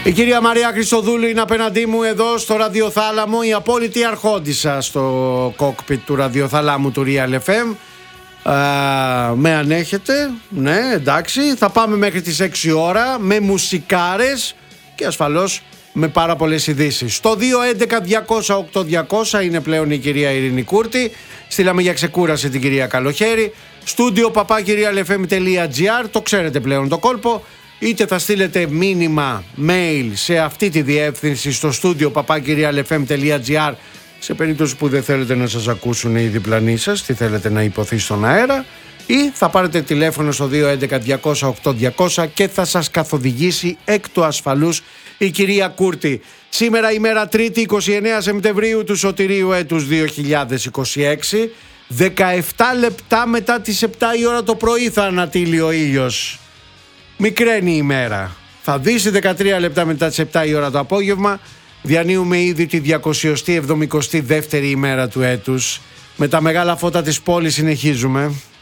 Η κυρία Μαρία Χριστοδούλου είναι απέναντί μου εδώ στο ραδιοθάλαμο, η απόλυτη αρχόντισσα στο κόκπιτ του ραδιοθαλάμου του Real FM. Με ανέχετε, ναι, εντάξει, θα πάμε μέχρι τις 6 ώρα με μουσικάρες και ασφαλώς με πάρα πολλές ειδήσεις. Στο 211-200-8200 είναι πλέον η κυρία Ειρήνη Κούρτη. Στείλαμε για ξεκούραση την κυρία Καλοχέρη. Στούντιο papakirialfm.gr, το ξέρετε πλέον το κόλπο. Είτε θα στείλετε μήνυμα, mail σε αυτή τη διεύθυνση στο στούντιο papakirialfm.gr σε περίπτωση που δεν θέλετε να σας ακούσουν οι διπλανοί σας, τι θέλετε να υποθεί στον αέρα, ή θα πάρετε τηλέφωνο στο 211-200-8200 και θα σας καθοδηγήσει εκ του ασφαλούς η κυρία Κούρτη. Σήμερα ημέρα Τρίτη 29 Σεπτεμβρίου του Σωτηρίου έτους 2026, 17 λεπτά μετά τις 7 η ώρα το πρωί θα ανατείλει ο ήλιος. Μικραίνει η ημέρα. Θα δύσει 13 λεπτά μετά τις 7 η ώρα το απόγευμα. Διανύουμε ήδη τη 272η ημέρα του έτους. Με τα μεγάλα φώτα της πόλης συνεχίζουμε.